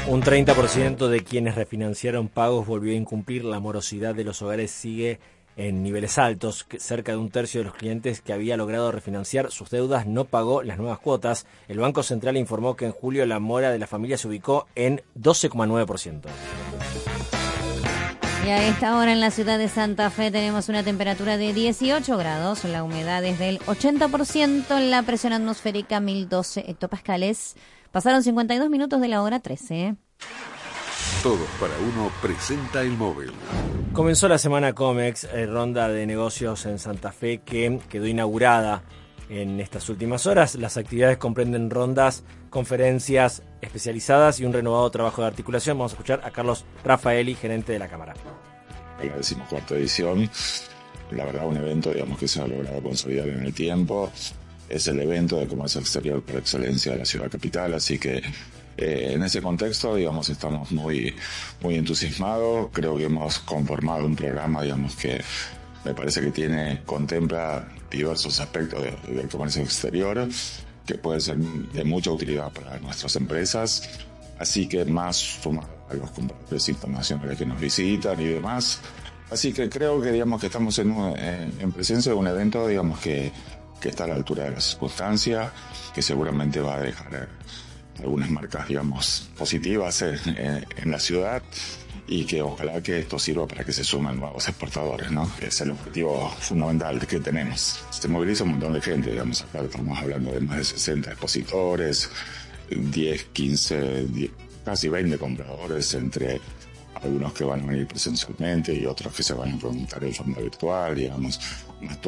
Un 30% de quienes refinanciaron pagos volvió a incumplir. La morosidad de los hogares sigue en niveles altos. Cerca de un tercio de los clientes que había logrado refinanciar sus deudas no pagó las nuevas cuotas. El Banco Central informó que en julio la mora de la familia se ubicó en 12,9%. Y a esta hora en la ciudad de Santa Fe tenemos una temperatura de 18 grados, la humedad es del 80%, la presión atmosférica 1012 hectopascales. Pasaron 52 minutos de la hora 13. Todos para uno presenta el móvil. Comenzó la semana Comex, ronda de negocios en Santa Fe, que quedó inaugurada en estas últimas horas. Las actividades comprenden rondas, conferencias especializadas y un renovado trabajo de articulación. Vamos a escuchar a Carlos Rafaeli, gerente de la Cámara. La 14ª edición, la verdad un evento que se ha logrado consolidar en el tiempo. Es el evento de comercio exterior por excelencia de la ciudad capital, así que en ese contexto, estamos muy entusiasmados. Creo que hemos conformado un programa, que me parece que contempla diversos aspectos del comercio exterior que pueden ser de mucha utilidad para nuestras empresas. Así que más sumado a los compradores internacionales que nos visitan y demás. Así que creo que estamos en presencia de un evento, que está a la altura de las circunstancias, que seguramente va a dejar algunas marcas, positivas en la ciudad, y que ojalá que esto sirva para que se sumen nuevos exportadores, ¿no? Que es el objetivo fundamental que tenemos. Se moviliza un montón de gente, acá estamos hablando de más de 60 expositores, 10, 15, casi 20 compradores, entre algunos que van a venir presencialmente y otros que se van a preguntar en forma virtual, más